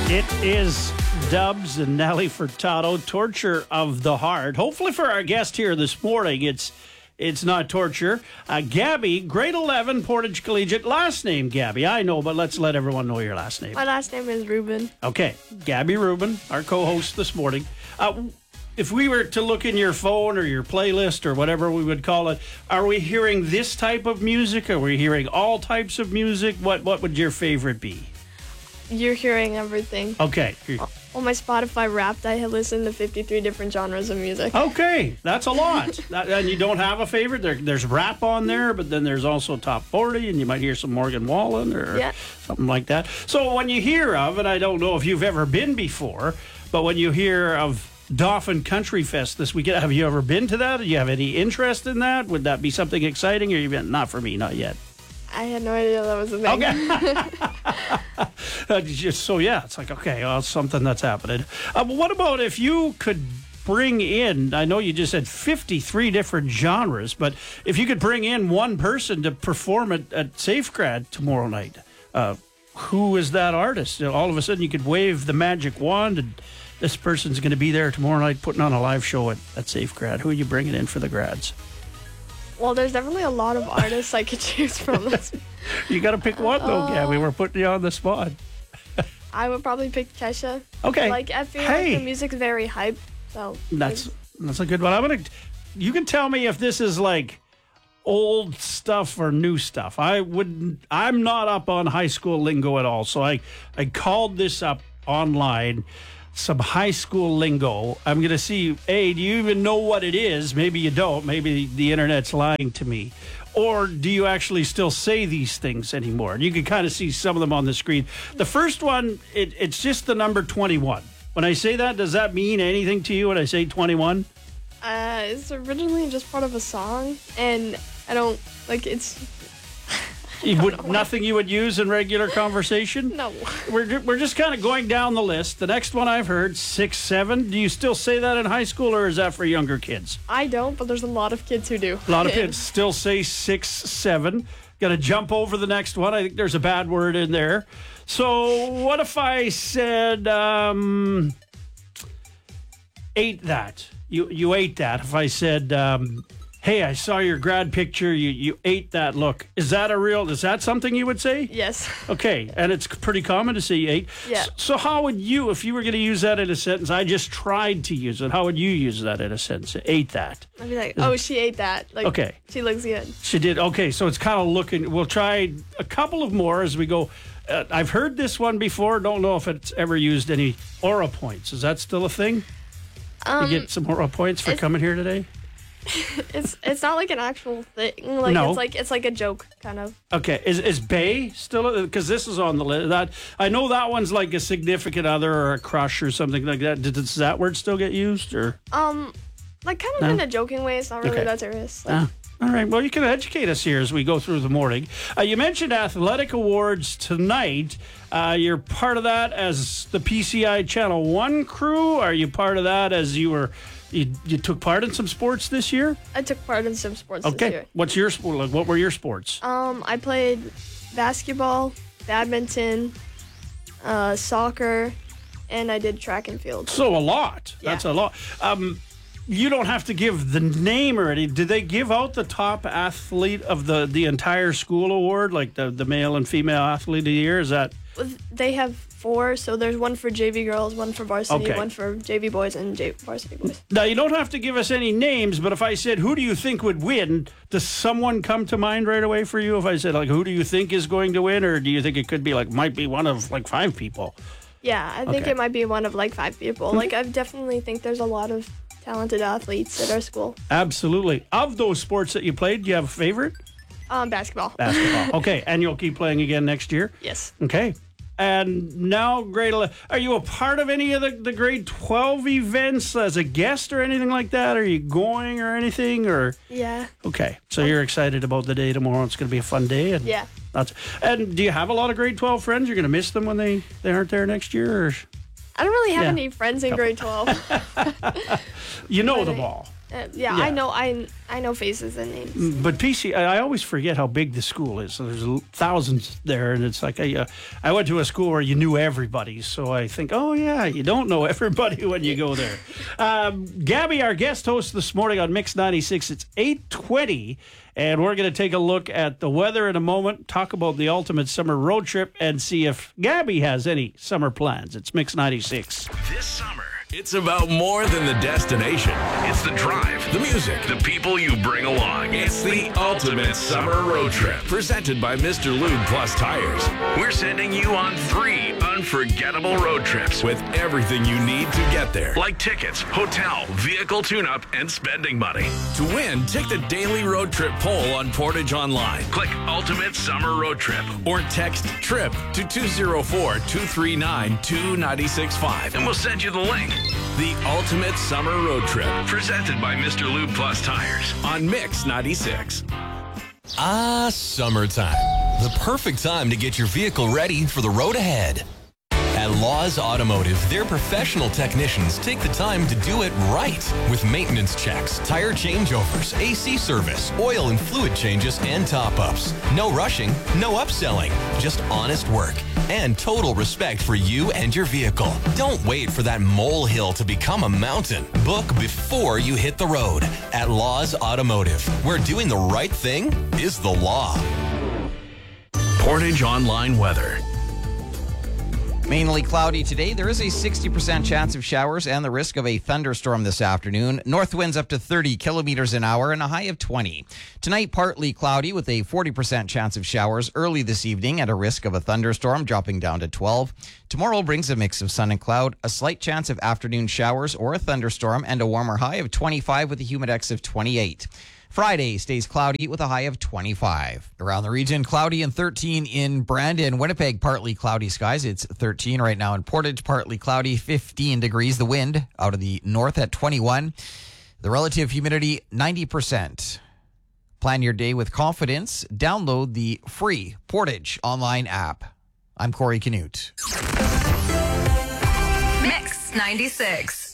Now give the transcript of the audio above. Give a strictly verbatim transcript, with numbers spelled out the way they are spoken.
It is Dubs and Nelly Furtado, Torture of the Heart. Hopefully for our guest here this morning, it's it's not torture. Uh, Gabby, grade eleven, Portage Collegiate. Last name, Gabby, I know, but let's let everyone know your last name. My last name is Ruben. Okay, Gabby Rubin, our co-host this morning. Uh, if we were to look in your phone or your playlist or whatever we would call it, are we hearing this type of music? Are we hearing all types of music? What What would your favorite be? You're hearing everything. Okay. On my Spotify Wrapped, I have listened to fifty-three different genres of music. Okay, that's a lot. that, and you don't have a favorite? There, there's rap on there, but then there's also top forty, and you might hear some Morgan Wallen or yeah. something like that. So when you hear of, and I don't know if you've ever been before, but when you hear of Dauphin Country Fest this weekend, have you ever been to that? Do you have any interest in that? Would that be something exciting, or you been, not for me, not yet? I had no idea that was a thing. Okay. uh, just, so, yeah, it's like, okay, well, it's something that's happening. Uh, but what about if you could bring in, I know you just said fifty-three different genres, but if you could bring in one person to perform at, at Safegrad tomorrow night, uh, who is that artist? You know, all of a sudden you could wave the magic wand and this person's going to be there tomorrow night putting on a live show at, at Safegrad. Who are you bringing in for the grads? Well, there's definitely a lot of artists I could choose from. You got to pick one, though, uh, Gabby. We're putting you on the spot. I would probably pick Kesha. Okay. Like, I feel hey. like the music's very hype. So that's that's a good one. I'm gonna. You can tell me if this is like old stuff or new stuff. I wouldn't. I'm not up on high school lingo at all. So I I called this up online. Some high school lingo. I'm going to see, A, do you even know what it is? Maybe you don't. Maybe the internet's lying to me. Or do you actually still say these things anymore? And you can kind of see some of them on the screen. The first one, it, it's just the number twenty-one. When I say that, does that mean anything to you when I say twenty-one? Uh, it's originally just part of a song, and I don't, like, it's... You would, nothing you would use in regular conversation? No. We're, we're just kind of going down the list. The next one I've heard, six, seven. Do you still say that in high school, or is that for younger kids? I don't, but there's a lot of kids who do. A lot of kids still say six, seven. Got to jump over the next one. I think there's a bad word in there. So what if I said, um, ate that? You, you ate that. If I said... Um, hey, I saw your grad picture. You you ate that look. Is that a real, is that something you would say? Yes. Okay, and it's pretty common to say you ate. Yeah. So, so how would you, if you were going to use that in a sentence, I just tried to use it, how would you use that in a sentence? Ate that. I'd be like, oh, she ate that. Like, okay. She looks good. She did. Okay, so it's kind of looking, we'll try a couple of more as we go. Uh, I've heard this one before. Don't know if it's ever used any aura points. Is that still a thing? Um, you get some aura points for coming here today? It's it's not like an actual thing. Like no. it's like it's like a joke kind of. Okay, is is Bay still? Because this is on the list. That I know that one's like a significant other or a crush or something like that. Does that word still get used or? Um, like kind of no? in a joking way. It's not really okay. that serious. Like, ah, all right. Well, you can educate us here as we go through the morning. Uh, you mentioned athletic awards tonight. Uh, you're part of that as the P C I Channel One crew. Are you part of that as you were? You, you took part in some sports this year? I took part in some sports okay. this year. What's your sport? Like, what were your sports? Um, I played basketball, badminton, uh, soccer, and I did track and field. So a lot. Yeah. That's a lot. Um, you don't have to give the name or anything. Did they give out the top athlete of the, the entire school award, like the, the male and female athlete of the year? Is that? They have four, so there's one for J V girls, one for varsity, okay. one for J V boys, and J- varsity boys. Now, you don't have to give us any names, but if I said, who do you think would win, does someone come to mind right away for you? If I said, like, who do you think is going to win, or do you think it could be, like, might be one of, like, five people? Yeah, I think okay. it might be one of, like, five people. Mm-hmm. Like, I definitely think there's a lot of talented athletes at our school. Absolutely. Of those sports that you played, do you have a favorite? Um, basketball. Basketball. Okay, and you'll keep playing again next year? Yes. Okay. And now grade eleven. Are you a part of any of the, the grade twelve events as a guest or anything like that? Are you going or anything? Or Yeah. okay, so you're excited about the day tomorrow. It's going to be a fun day. And Yeah. That's, and do you have a lot of grade twelve friends? You're going to miss them when they, they aren't there next year? Or? I don't really have Yeah. any friends in grade twelve. You know But them I- all. Uh, yeah, Yeah. I know. I I know faces and names. But P C, I I always forget how big the school is. So there's l- thousands there, and it's like I, uh, I went to a school where you knew everybody, so I think, oh yeah, you don't know everybody when you go there. Um, Gabby, our guest host this morning on Mix ninety-six, it's eight twenty, and we're going to take a look at the weather in a moment, talk about the ultimate summer road trip, and see if Gabby has any summer plans. It's Mix ninety-six. This summer, it's about more than the destination. It's the drive, the music, the people you bring along. It's the ultimate summer road trip. Presented by Mister Lube Plus Tires. We're sending you on three unforgettable road trips with everything you need to get there. Like tickets, hotel, vehicle tune-up, and spending money. To win, take the daily road trip poll on Portage Online. Click Ultimate Summer Road Trip or text TRIP to two zero four, two three nine, two nine six five and we'll send you the link. The Ultimate Summer Road Trip, presented by Mister Lube Plus Tires on Mix ninety-six. Ah, summertime. The perfect time to get your vehicle ready for the road ahead. At Laws Automotive, their professional technicians take the time to do it right with maintenance checks, tire changeovers, A C service, oil and fluid changes, and top-ups. No rushing, no upselling, just honest work and total respect for you and your vehicle. Don't wait for that molehill to become a mountain. Book before you hit the road at Laws Automotive, where doing the right thing is the law. Portage Online weather. Mainly cloudy today. There is a sixty percent chance of showers and the risk of a thunderstorm this afternoon. North winds up to thirty kilometers an hour and a high of twenty. Tonight, partly cloudy with a forty percent chance of showers early this evening and a risk of a thunderstorm dropping down to twelve. Tomorrow brings a mix of sun and cloud, a slight chance of afternoon showers or a thunderstorm, and a warmer high of twenty-five with a humidex of twenty-eight. Friday stays cloudy with a high of twenty-five. Around the region, cloudy and thirteen in Brandon. Winnipeg, partly cloudy skies. It's thirteen right now in Portage, partly cloudy, fifteen degrees. The wind out of the north at twenty-one. The relative humidity, ninety percent. Plan your day with confidence. Download the free Portage online app. I'm Corey Canute. Mix ninety-six.